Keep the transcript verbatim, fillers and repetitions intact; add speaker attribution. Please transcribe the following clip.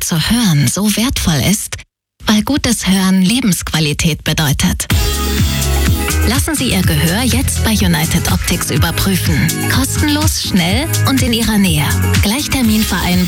Speaker 1: zu hören so wertvoll ist? Weil gutes Hören Lebensqualität bedeutet. Lassen Sie Ihr Gehör jetzt bei United Optics überprüfen. Kostenlos, schnell und in Ihrer Nähe. Gleich Termin vereinbaren